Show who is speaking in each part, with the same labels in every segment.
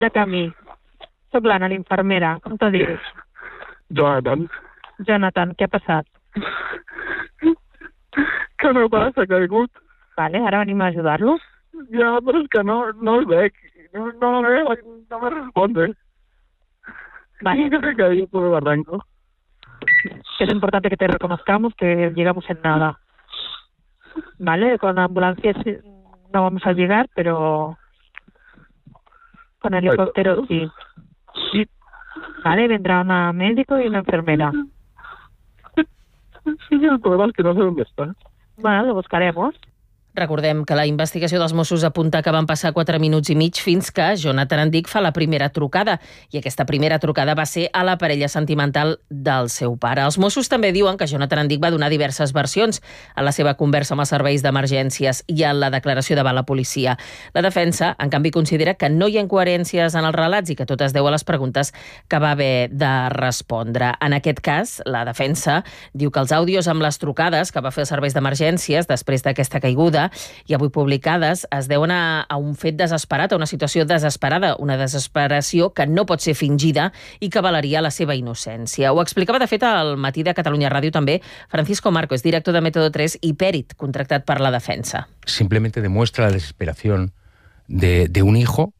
Speaker 1: De camí. Soc l'Anna, l'infermera. Com te dius?
Speaker 2: Jonathan.
Speaker 1: Jonathan, què ha passat?
Speaker 2: Que no passa, que ha caigut.
Speaker 1: Vale, ara venim a ajudar-lo.
Speaker 2: Ja, però és que no el veig. No me responde.
Speaker 1: Vale.
Speaker 2: Que se caído por el barranco.
Speaker 1: Que es importante que te reconozcamos, que llegamos en nada. Vale, con la ambulancia no vamos a llegar, pero con el helicóptero sí.
Speaker 2: Sí.
Speaker 1: Vale, vendrá una médico y una enfermera.
Speaker 2: Sí, el problema es que no sé dónde está.
Speaker 1: Bueno, lo buscaremos.
Speaker 3: Recordem que la investigació dels Mossos apunta que van passar 4 minuts i mig fins que Jonathan Andic fa la primera trucada, i aquesta primera trucada va ser a la parella sentimental del seu pare. Els Mossos també diuen que Jonathan Andic va donar diverses versions a la seva conversa amb els serveis d'emergències i a la declaració davant la policia. La defensa, en canvi, considera que no hi ha incoherències en els relats i que tot es deu a les preguntes que va haver de respondre. En aquest cas, la defensa diu que els àudios amb les trucades que va fer els serveis d'emergències després d'aquesta caiguda i avui publicades es deuen a un fet desesperat, a una situació desesperada, una desesperació que no pot ser fingida i que avalaria la seva innocència. Ho explicava, de fet, al Matí de Catalunya Ràdio també Francisco Marcos, director de Método 3 i pèrit contractat per la defensa.
Speaker 4: Simplemente demuestra la desesperación de un hijo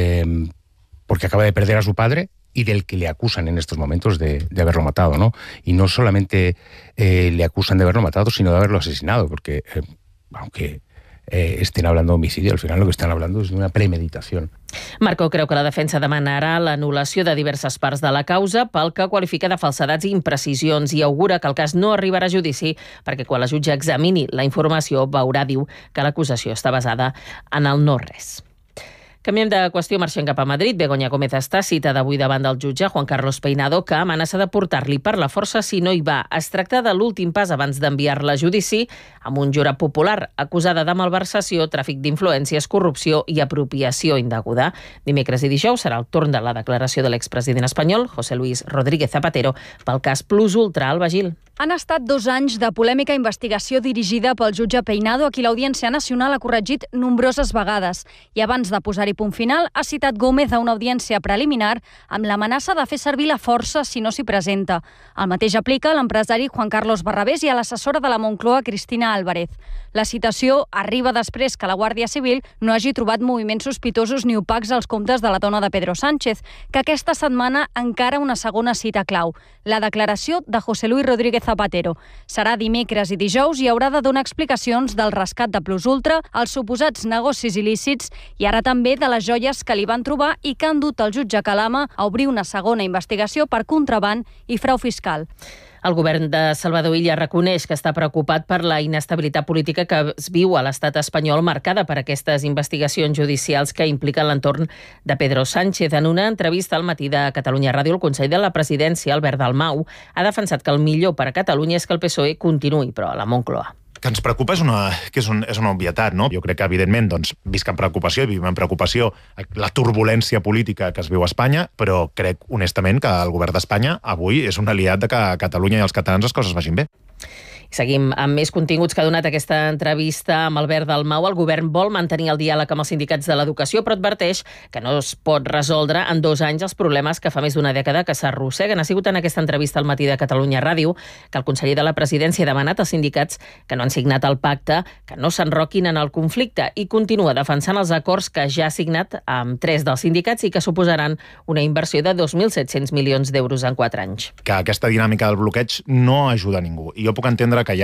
Speaker 4: porque acaba de perder a su padre y del que le acusan en estos momentos de haberlo matado, ¿no? Y no solamente le acusan de haberlo matado, sino de haberlo asesinado, porque aunque estén hablando de homicidio, al final lo que están hablando es de una premeditación.
Speaker 3: Marco creu que la defensa demanarà l'anul·lació de diverses parts de la causa pel que qualifica de falsedats i imprecisions i augura que el cas no arribarà a judici perquè quan la jutge examini la informació veurà, diu, que l'acusació està basada en el no-res. Canviem de qüestió, marxem cap a Madrid. Begoña Gómez està citada avui davant del jutge Juan Carlos Peinado, que amenaça de portar-li per la força si no hi va. Es tracta de l'últim pas abans d'enviar-la a judici amb un jurat popular acusada de malversació, tràfic d'influències, corrupció i apropiació indeguda. Dimecres i dijous serà el torn de la declaració de l'expresident espanyol, José Luis Rodríguez Zapatero, pel cas Plus Ultra al Bagil.
Speaker 5: Han estat 2 anys de polèmica investigació dirigida pel jutge Peinado, a qui l'Audiència Nacional ha corregit nombroses vegades. I abans de posar-hi punt final, ha citat Gómez a una audiència preliminar amb l'amenaça de fer servir la força si no s'hi presenta. El mateix aplica a l'empresari Juan Carlos Barrabés i a l'assessora de la Moncloa, Cristina Álvarez. La citació arriba després que la Guàrdia Civil no hagi trobat moviments sospitosos ni opacs als comptes de la dona de Pedro Sánchez, que aquesta setmana encara una segona cita clau, la declaració de José Luis Rodríguez Zapatero. Serà dimecres i dijous i haurà de donar explicacions del rescat de Plus Ultra, els suposats negocis il·lícits i ara també de les joies que li van trobar i que han dut el jutge Calama a obrir una segona investigació per contraban i frau fiscal.
Speaker 3: El govern de Salvador Illa reconeix que està preocupat per la inestabilitat política que es viu a l'estat espanyol, marcada per aquestes investigacions judicials que impliquen l'entorn de Pedro Sánchez. En una entrevista al Matí de Catalunya Ràdio, el Consell de la Presidència, Albert Dalmau, ha defensat que el millor per a Catalunya és que el PSOE continuï, però a la Moncloa.
Speaker 6: Que ens preocupa és una obvietat, no? Jo crec que, evidentment, visc amb preocupació i vivim amb preocupació la turbulència política que es viu a Espanya, però crec, honestament, que el govern d'Espanya avui és un aliat de que a Catalunya i als catalans les coses vagin bé.
Speaker 3: Seguim amb més continguts que ha donat aquesta entrevista amb Albert Dalmau. El govern vol mantenir el diàleg amb els sindicats de l'educació, però adverteix que no es pot resoldre en 2 anys els problemes que fa més d'una dècada que s'arrosseguen. Ha sigut en aquesta entrevista al Matí de Catalunya Ràdio que el conseller de la Presidència ha demanat als sindicats que no han signat el pacte que no s'enroquin en el conflicte i continua defensant els acords que ja ha signat amb 3 dels sindicats i que suposaran una inversió de 2.700 milions d'euros en 4 anys.
Speaker 6: Que aquesta dinàmica del bloqueig no ajuda a ningú. I jo puc entendre que hi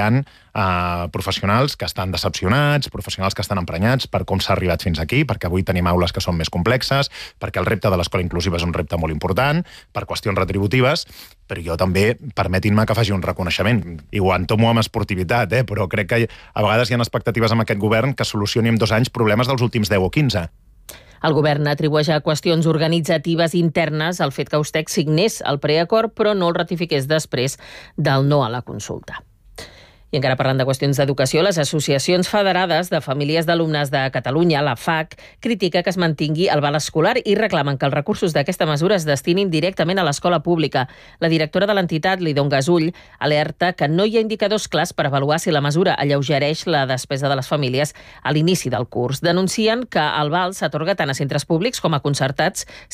Speaker 6: ha professionals que estan decepcionats, professionals que estan emprenyats per com s'ha arribat fins aquí, perquè avui tenim aules que són més complexes, perquè el repte de l'escola inclusiva és un repte molt important, per qüestions retributives, però jo també, permetin-me que faci un reconeixement, i ho entomo amb esportivitat, però crec que a vegades hi ha expectatives amb aquest govern que solucioni en 2 anys problemes dels últims 10 o 15.
Speaker 3: El govern atribueix a qüestions organitzatives internes el fet que Ustec signés el preacord, però no el ratifiqués després del no a la consulta. I encara parlant de qüestions d'educació, les associacions federades de famílies d'alumnes de Catalunya, la FAC, critica que es mantingui el val escolar i reclamen que els recursos d'aquesta mesura es destinin directament a l'escola pública. La directora de l'entitat, Lidon Gasull, alerta que no hi ha indicadors clars per avaluar si la mesura alleugereix la despesa de les famílies a l'inici del curs. Denuncien que el val s'atorga tant a centres públics com a concertats